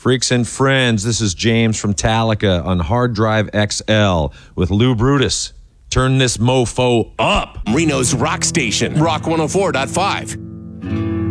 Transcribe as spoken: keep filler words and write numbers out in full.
Freaks and friends, this is James from Talica on Hard Drive X L with Lou Brutus. Turn this mofo up. Reno's Rock Station, Rock one oh four point five.